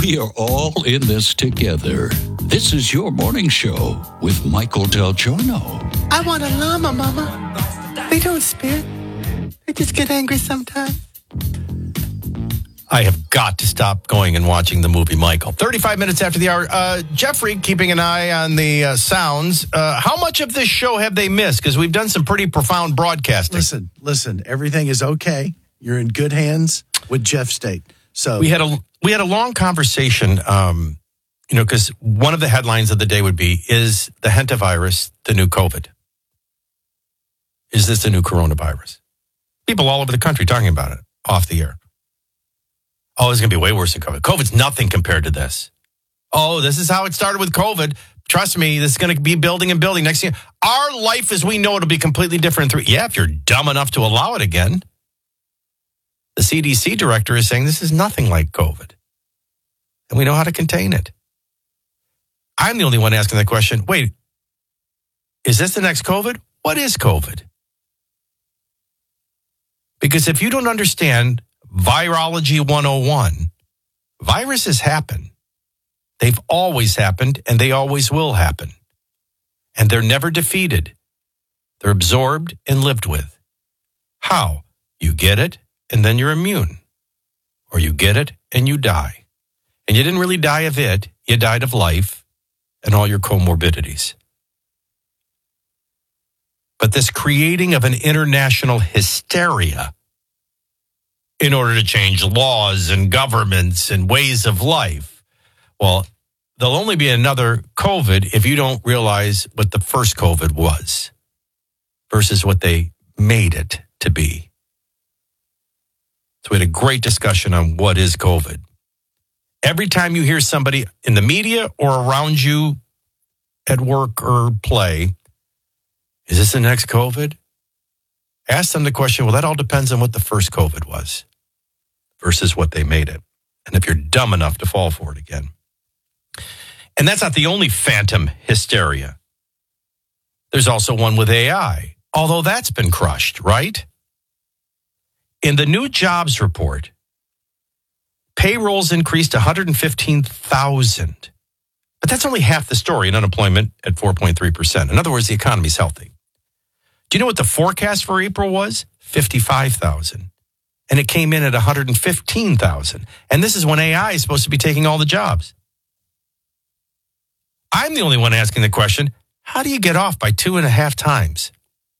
We are all in this together. This is your morning show with Michael Del Giorno. I want a llama, Mama. They don't spit. They just get angry sometimes. I have got to stop going and watching the movie Michael. 35 minutes after the hour. Jeffrey, keeping an eye on the sounds. How much of this show have they missed? Because we've done some pretty profound broadcasting. Listen. Everything is okay. You're in good hands with Jeff State. So we had a long conversation, because one of the headlines of the day would be, is the hantavirus the new COVID? Is this the new coronavirus? People all over the country talking about it off the air. Oh, it's going to be way worse than COVID. COVID's nothing compared to this. Oh, this is how it started with COVID. Trust me, this is going to be building and building. Next year, our life as we know it will be completely different. If you're dumb enough to allow it again. The CDC director is saying this is nothing like COVID. And we know how to contain it. I'm the only one asking that question. Wait, is this the next COVID? What is COVID? Because if you don't understand Virology 101, viruses happen. They've always happened, and they always will happen. And they're never defeated. They're absorbed and lived with. How? You get it, and then you're immune. Or you get it, and you die. And you didn't really die of it. You died of life and all your comorbidities. But this creating of an international hysteria in order to change laws and governments and ways of life. Well, there'll only be another COVID if you don't realize what the first COVID was versus what they made it to be. So we had a great discussion on what is COVID. Every time you hear somebody in the media or around you at work or play, is this the next COVID? Ask them the question, well, that all depends on what the first COVID was versus what they made it. And if you're dumb enough to fall for it again. And that's not the only phantom hysteria. There's also one with AI, although that's been crushed, right? In the new jobs report, payrolls increased 115,000. But that's only half the story in unemployment at 4.3%. In other words, the economy's healthy. Do you know what the forecast for April was? 55,000. And it came in at 115,000. And this is when AI is supposed to be taking all the jobs. I'm the only one asking the question, how do you get off by 2.5 times?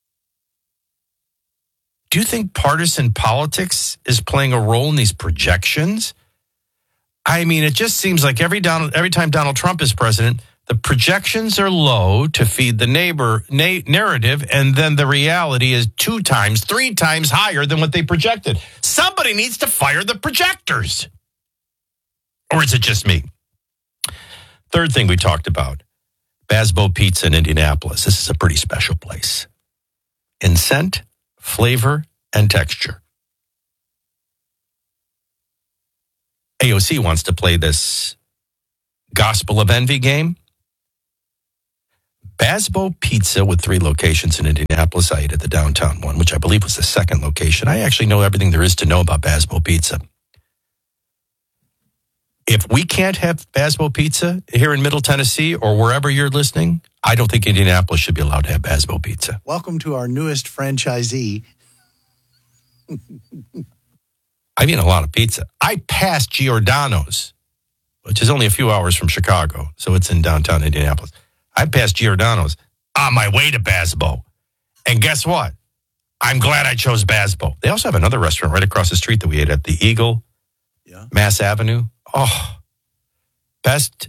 Do you think partisan politics is playing a role in these projections? I mean, it just seems like every time Donald Trump is president, the projections are low to feed the narrative, and then the reality is 2 times, 3 times higher than what they projected. Somebody needs to fire the projectors. Or is it just me? Third thing we talked about, Basbo Pizza in Indianapolis. This is a pretty special place. In scent, flavor, and texture. AOC wants to play this Gospel of Envy game. Basbo Pizza with 3 locations in Indianapolis. I ate at the downtown one, which I believe was the second location. I actually know everything there is to know about Basbo Pizza. If we can't have Basbo Pizza here in Middle Tennessee or wherever you're listening, I don't think Indianapolis should be allowed to have Basbo Pizza. Welcome to our newest franchisee. I've eaten a lot of pizza. I passed Giordano's, which is only a few hours from Chicago, so it's in downtown Indianapolis. I passed Giordano's on my way to Basbo. And guess what? I'm glad I chose Basbo. They also have another restaurant right across the street that we ate at, the Eagle, Mass Avenue. Oh, best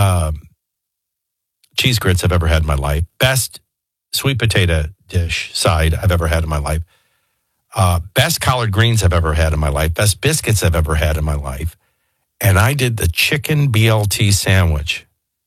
cheese grits I've ever had in my life. Best sweet potato dish side I've ever had in my life. Best collard greens I've ever had in my life. Best biscuits I've ever had in my life. And I did the chicken BLT sandwich.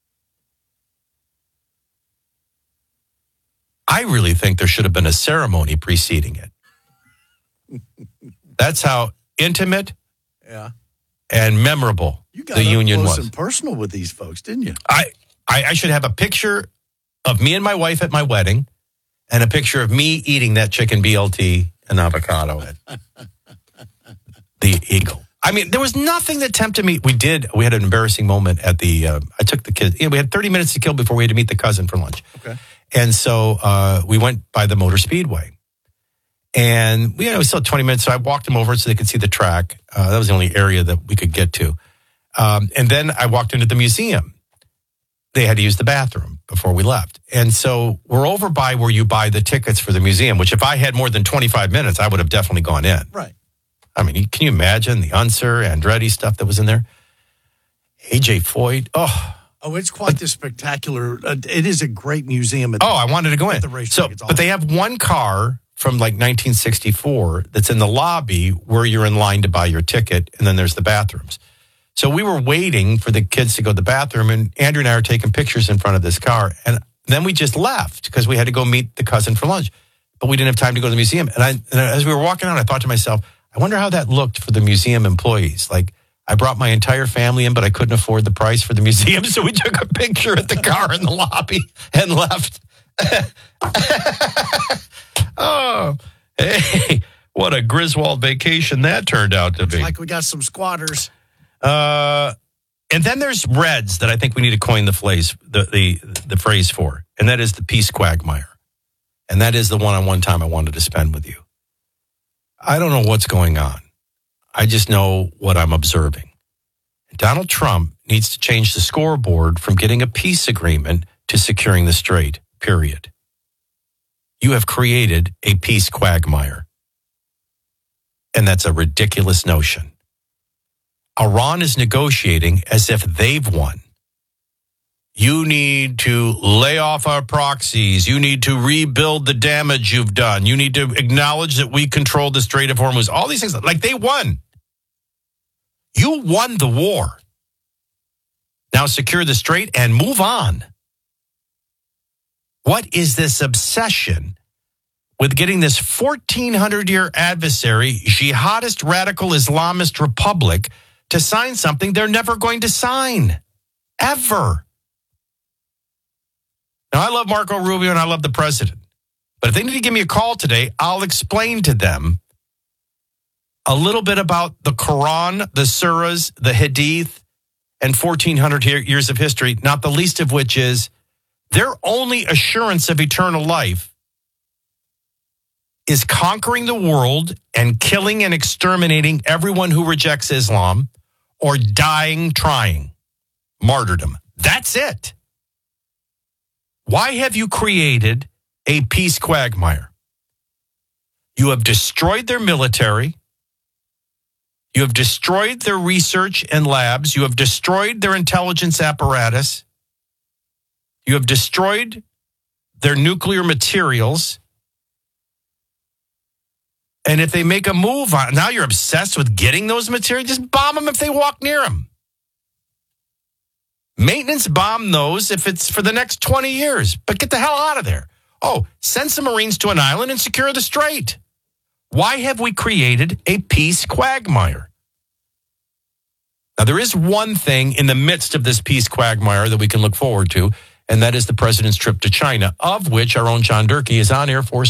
I really think there should have been a ceremony preceding it. That's how intimate and memorable the union was. You got up close and personal with these folks, didn't you? I should have a picture of me and my wife at my wedding and a picture of me eating that chicken BLT and avocado at the Eagle. I mean, there was nothing that tempted me. We had an embarrassing moment at the, I took the kids, we had 30 minutes to kill before we had to meet the cousin for lunch. Okay. And so we went by the Motor Speedway. And we still had 20 minutes, so I walked them over so they could see the track. That was the only area that we could get to. And then I walked into the museum. They had to use the bathroom before we left. And so we're over by where you buy the tickets for the museum, which if I had more than 25 minutes, I would have definitely gone in. Right. I mean, can you imagine the Unser, Andretti stuff that was in there? AJ Foyt. Oh, it's quite the spectacular. It is a great museum. I wanted to go in. The racetrack. It's but awesome. they have one car from like 1964 that's in the lobby where you're in line to buy your ticket, and then there's the bathrooms. So we were waiting for the kids to go to the bathroom, and Andrew and I are taking pictures in front of this car. And then we just left because we had to go meet the cousin for lunch. But we didn't have time to go to the museum. And as we were walking out, I thought to myself, I wonder how that looked for the museum employees. Like, I brought my entire family in, but I couldn't afford the price for the museum. So we took a picture at the car in the lobby and left. Oh, hey, what a Griswold vacation that turned out to be. Like we got some squatters. And then there's Reds that I think we need to coin the phrase for, and that is the peace quagmire. And that is the one-on-one time I wanted to spend with you. I don't know what's going on. I just know what I'm observing. Donald Trump needs to change the scoreboard from getting a peace agreement to securing the strait, period. You have created a peace quagmire. And that's a ridiculous notion. Iran is negotiating as if they've won. You need to lay off our proxies. You need to rebuild the damage you've done. You need to acknowledge that we control the Strait of Hormuz. All these things, like they won. You won the war. Now secure the strait and move on. What is this obsession with getting this 1,400-year adversary, jihadist radical Islamist republic, to sign something they're never going to sign? Ever. Now, I love Marco Rubio and I love the president. But if they need to give me a call today, I'll explain to them a little bit about the Quran, the surahs, the Hadith, and 1,400 years of history, not the least of which is their only assurance of eternal life is conquering the world and killing and exterminating everyone who rejects Islam or dying trying. Martyrdom. That's it. Why have you created a peace quagmire? You have destroyed their military. You have destroyed their research and labs. You have destroyed their intelligence apparatus. You have destroyed their nuclear materials. And if they make a move on, now you're obsessed with getting those materials, just bomb them if they walk near them. Maintenance bomb those if it's for the next 20 years, but get the hell out of there. Oh, send some Marines to an island and secure the strait. Why have we created a peace quagmire? Now, there is one thing in the midst of this peace quagmire that we can look forward to, and that is the president's trip to China, of which our own John Durkee is on Air Force